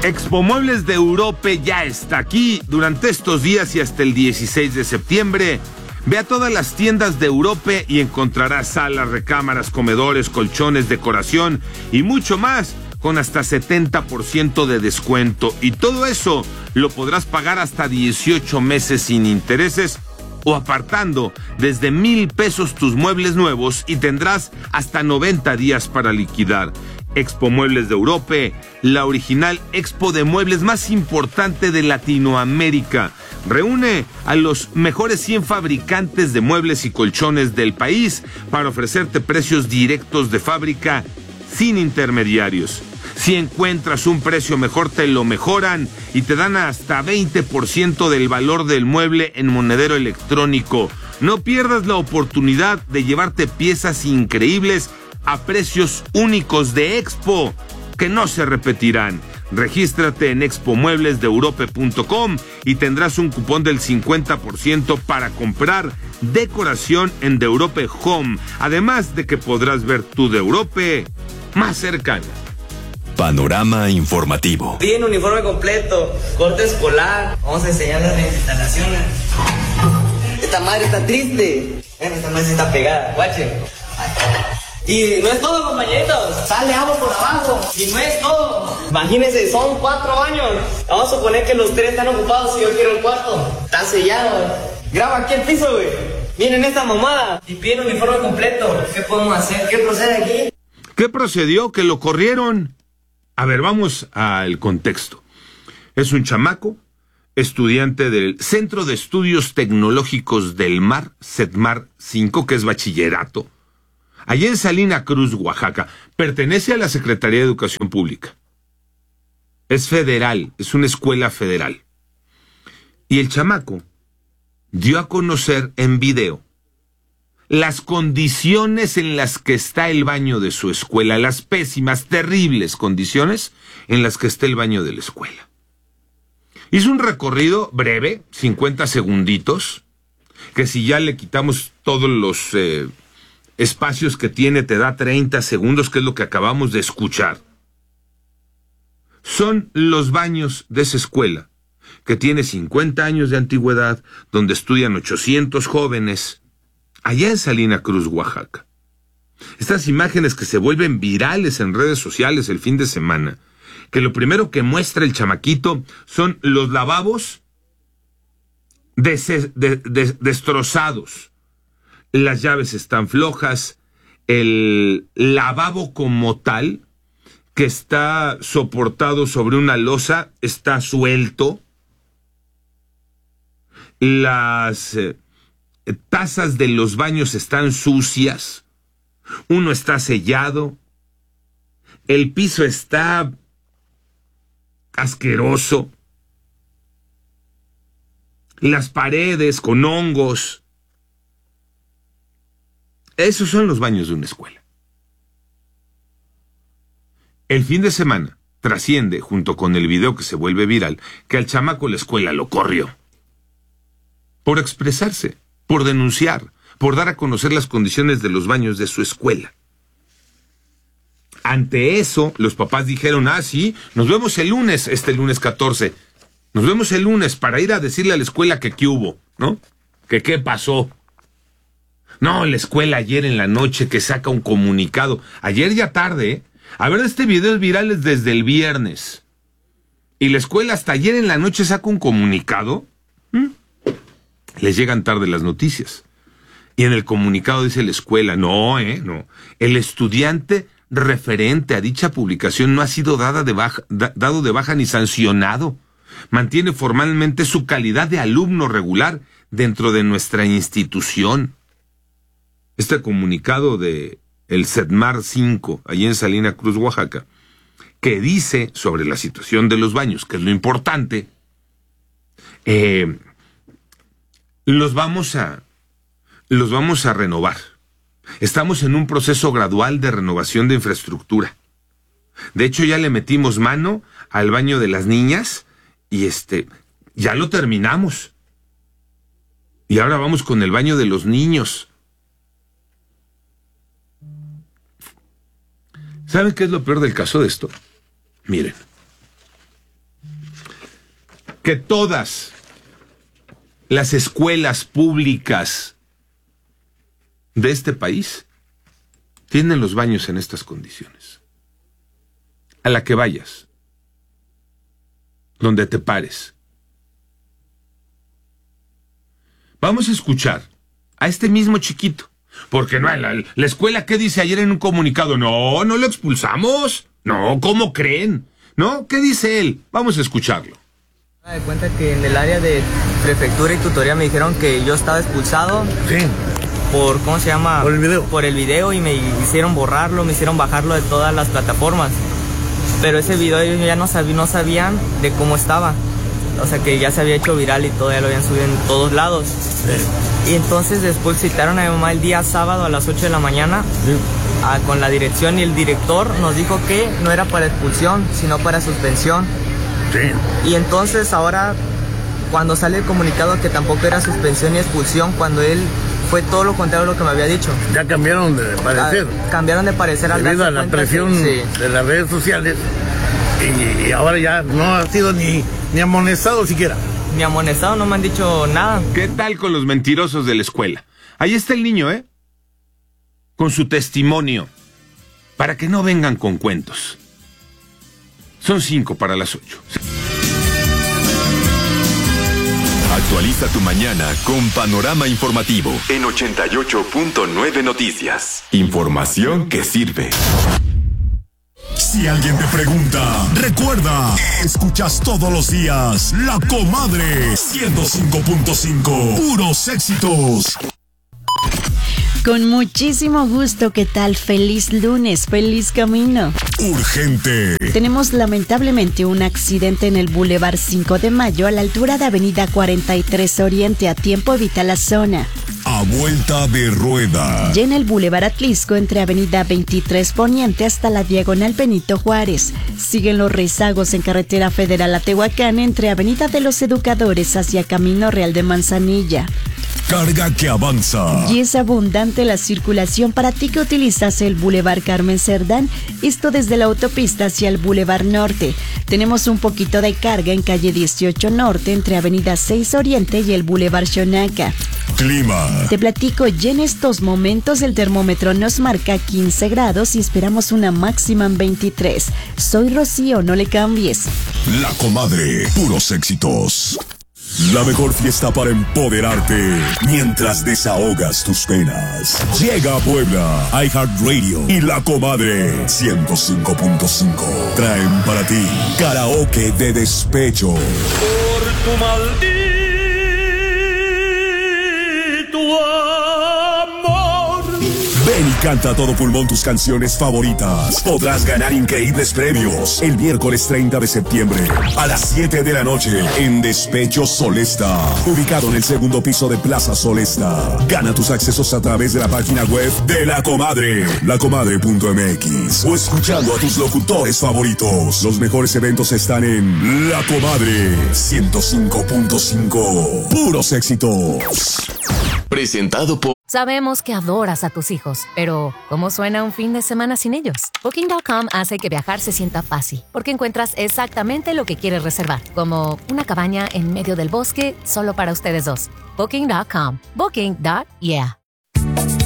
Expo Muebles de Europe ya está aquí durante estos días y hasta el 16 de septiembre. Ve a todas las tiendas de Europe y encontrarás salas, recámaras, comedores, colchones, decoración y mucho más con hasta 70% de descuento. Y todo eso lo podrás pagar hasta 18 meses sin intereses o apartando desde 1,000 pesos tus muebles nuevos y tendrás hasta 90 días para liquidar. Expo Muebles de Europe, la original expo de muebles más importante de Latinoamérica. Reúne a los mejores 100 fabricantes de muebles y colchones del país para ofrecerte precios directos de fábrica sin intermediarios. Si encuentras un precio mejor, te lo mejoran y te dan hasta 20% del valor del mueble en monedero electrónico. No pierdas la oportunidad de llevarte piezas increíbles a precios únicos de Expo, que no se repetirán. Regístrate en expomueblesdeeurope.com y tendrás un cupón del 50% para comprar decoración en The Europe Home, además de que podrás ver tu The Europe más cercana. Panorama informativo. Bien, uniforme completo, corte escolar. Vamos a enseñarles las instalaciones. Esta madre está triste. Esta madre está pegada, guachen. Y no es todo, compañeritos. Sale agua por abajo. Y no es todo. Imagínense, son 4 años. Vamos a suponer que los 3 están ocupados y yo quiero el cuarto. Está sellado. Graba aquí el piso, güey. Miren esta mamada. Y piden uniforme completo. ¿Qué podemos hacer? ¿Qué procede aquí? ¿Qué procedió? Que lo corrieron. A ver, vamos al contexto. Es un chamaco, estudiante del Centro de Estudios Tecnológicos del Mar, CETMAR 5, que es bachillerato, allá en Salina Cruz, Oaxaca. Pertenece a la Secretaría de Educación Pública. Es federal, es una escuela federal. Y el chamaco dio a conocer en video las condiciones en las que está el baño de su escuela, las pésimas, terribles condiciones en las que está el baño de la escuela. Hizo un recorrido breve, 50 segunditos, que si ya le quitamos todos los espacios que tiene, te da 30 segundos, que es lo que acabamos de escuchar. Son los baños de esa escuela, que tiene 50 años de antigüedad, donde estudian 800 jóvenes, allá en Salina Cruz, Oaxaca. Estas imágenes que se vuelven virales en redes sociales el fin de semana, que lo primero que muestra el chamaquito son los lavabos destrozados. Las llaves están flojas, el lavabo como tal, que está soportado sobre una losa, está suelto. Las tazas de los baños están sucias, uno está sellado, el piso está asqueroso, las paredes con hongos. Esos son los baños de una escuela. El fin de semana trasciende, junto con el video que se vuelve viral, que al chamaco la escuela lo corrió por expresarse, por denunciar, por dar a conocer las condiciones de los baños de su escuela. Ante eso, los papás dijeron, sí, nos vemos el lunes, este lunes 14, nos vemos el lunes para ir a decirle a la escuela que qué hubo, ¿no? Que qué pasó. No, la escuela ayer en la noche que saca un comunicado, ayer ya tarde, ¿eh? A ver, este video es viral desde el viernes, y la escuela hasta ayer en la noche saca un comunicado. Les llegan tarde las noticias. Y en el comunicado dice la escuela, no, el estudiante referente a dicha publicación no ha sido dado de baja ni sancionado. Mantiene formalmente su calidad de alumno regular dentro de nuestra institución. Este comunicado de el CETMAR 5, allí en Salina Cruz, Oaxaca, que dice sobre la situación de los baños, que es lo importante, los vamos a renovar. Estamos en un proceso gradual de renovación de infraestructura. De hecho, ya le metimos mano al baño de las niñas y ya lo terminamos. Y ahora vamos con el baño de los niños. ¿Saben qué es lo peor del caso de esto? Miren, que todas las escuelas públicas de este país tienen los baños en estas condiciones. A la que vayas, donde te pares. Vamos a escuchar a este mismo chiquito, porque no, la escuela, ¿qué dice ayer en un comunicado? No lo expulsamos. No, ¿cómo creen? ¿No? ¿Qué dice él? Vamos a escucharlo. Me doy cuenta que en el área de prefectura y tutoría me dijeron que yo estaba expulsado. Sí. Por, ¿cómo se llama? Por el video. Por el video, y me hicieron borrarlo, me hicieron bajarlo de todas las plataformas. Pero ese video ellos ya no sabían de cómo estaba. O sea, que ya se había hecho viral y todo, ya lo habían subido en todos lados. Sí. Y entonces después citaron a mi mamá el día sábado a las 8 de la mañana, sí, con la dirección, y el director nos dijo que no era para expulsión, sino para suspensión. Sí. Y entonces ahora, cuando sale el comunicado que tampoco era suspensión ni expulsión, cuando él fue todo lo contrario a lo que me había dicho. Ya cambiaron de parecer. Cambiaron de parecer al debido a la presión de las redes sociales, y ahora ya no ha sido ni amonestado siquiera. Ni amonestado, no me han dicho nada. ¿Qué tal con los mentirosos de la escuela? Ahí está el niño, con su testimonio, para que no vengan con cuentos. Son 5 para las 8. Actualiza tu mañana con Panorama Informativo en 88.9 Noticias. Información que sirve. Si alguien te pregunta, recuerda, escuchas todos los días La Comadre 105.5, puros éxitos. Con muchísimo gusto, ¿qué tal? Feliz lunes, feliz camino. Urgente. Tenemos lamentablemente un accidente en el Boulevard 5 de Mayo a la altura de Avenida 43 Oriente. A tiempo evita la zona. A vuelta de rueda. Y en el Boulevard Atlisco entre Avenida 23 Poniente hasta la Diagonal Benito Juárez. Siguen los rezagos en Carretera Federal a Tehuacán entre Avenida de los Educadores hacia Camino Real de Manzanilla. Carga que avanza. Y es abundante la circulación para ti que utilizas el Boulevard Carmen Cerdán, esto desde la autopista hacia el Boulevard Norte. Tenemos un poquito de carga en calle 18 Norte entre Avenida 6 Oriente y el Boulevard Xonaca. Clima. Te platico, y en estos momentos el termómetro nos marca 15 grados y esperamos una máxima en 23. Soy Rocío, no le cambies. La Comadre, puros éxitos. La mejor fiesta para empoderarte mientras desahogas tus penas. Llega a Puebla, iHeartRadio y La Comadre 105.5. Traen para ti karaoke de despecho. Por tu maldito amor. Ven y canta a todo pulmón tus canciones favoritas. Podrás ganar increíbles premios el miércoles 30 de septiembre a las 7 de la noche en Despecho Solesta, ubicado en el segundo piso de Plaza Solesta. Gana tus accesos a través de la página web de La Comadre, lacomadre.mx, o escuchando a tus locutores favoritos. Los mejores eventos están en La Comadre 105.5. Puros éxitos. Presentado por... Sabemos que adoras a tus hijos, pero ¿cómo suena un fin de semana sin ellos? Booking.com hace que viajar se sienta fácil, porque encuentras exactamente lo que quieres reservar, como una cabaña en medio del bosque solo para ustedes dos. Booking.com. Booking.yeah.